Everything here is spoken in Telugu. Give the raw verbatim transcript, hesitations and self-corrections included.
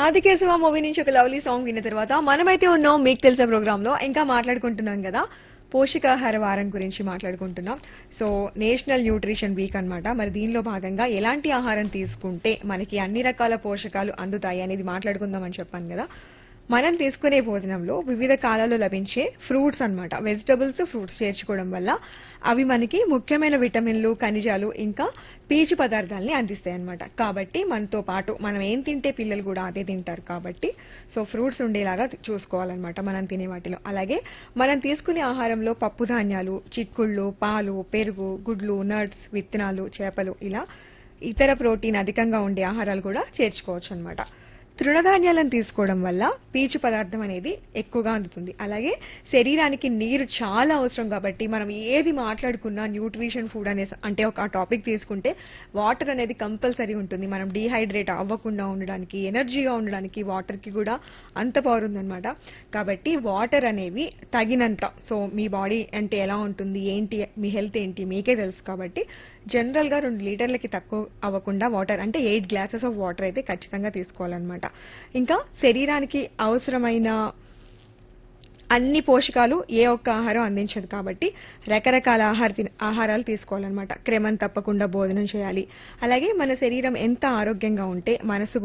ఆదికేశవ మూవీ నుంచి ఒక లవ్లీ సాంగ్ విన్న తర్వాత మనమైతే ఉన్నాం మీకు తెలిసే ప్రోగ్రామ్ లో ఇంకా మాట్లాడుకుంటున్నాం కదా పోషకాహార వారం గురించి మాట్లాడుకుంటున్నాం. సో నేషనల్ న్యూట్రిషన్ వీక్ అన్నమాట. మరి దీనిలో భాగంగా ఎలాంటి ఆహారం తీసుకుంటే మనకి అన్ని రకాల పోషకాలు అందుతాయి అనేది మాట్లాడుకుందాం అని చెప్పాను కదా. మనం తీసుకునే భోజనంలో వివిధ కాలాల్లో లభించే ఫ్రూట్స్ అన్నమాట, వెజిటబుల్స్ ఫ్రూట్స్ చేర్చుకోవడం వల్ల అవి మనకి ముఖ్యమైన విటమిన్లు, ఖనిజాలు ఇంకా పీచు పదార్థాలని అందిస్తాయి అన్నమాట. కాబట్టి మనతో పాటు మనం ఏం తింటే పిల్లలు కూడా అదే తింటారు కాబట్టి సో ఫ్రూట్స్ ఉండేలాగా చూసుకోవాలన్నమాట మనం తినే వాటిలో. అలాగే మనం తీసుకునే ఆహారంలో పప్పు ధాన్యాలు, చిక్కుళ్ళు, పాలు, పెరుగు, గుడ్లు, నట్స్, విత్తనాలు, చేపలు ఇలా ఇతర ప్రోటీన్ అధికంగా ఉండే ఆహారాలు కూడా చేర్చుకోవచ్చు అన్నమాట. తృణధాన్యాలను తీసుకోవడం వల్ల పీచు పదార్థం అనేది ఎక్కువగా అందుతుంది. అలాగే శరీరానికి నీరు చాలా అవసరం కాబట్టి మనం ఏది మాట్లాడుకున్నా న్యూట్రిషన్ ఫుడ్ అనే అంటే ఒక టాపిక్ తీసుకుంటే వాటర్ అనేది కంపల్సరీ ఉంటుంది. మనం డీహైడ్రేట్ అవ్వకుండా ఉండడానికి, ఎనర్జీగా ఉండడానికి వాటర్ కి కూడా అంత పవర్ ఉందన్నమాట. కాబట్టి వాటర్ అనేవి తగినంత, సో మీ బాడీ అంటే ఎలా ఉంటుంది, ఏంటి మీ హెల్త్ ఏంటి మీకే తెలుసు కాబట్టి జనరల్ గా రెండు లీటర్లకి తక్కువ అవ్వకుండా వాటర్ అంటే ఎయిట్ గ్లాసెస్ ఆఫ్ వాటర్ అయితే ఖచ్చితంగా తీసుకోవాలన్నమాట. ఇంకా శరీరానికి అవసరమైన అన్ని పోషకాలు ఏ ఒక్క ఆహారం అందించదు కాబట్టి రకరకాల ఆహార ఆహారాలు తీసుకోవాలన్నమాట. క్రమం తప్పకుండా భోజనం చేయాలి. అలాగే మన శరీరం ఎంత ఆరోగ్యంగా ఉంటే మనసు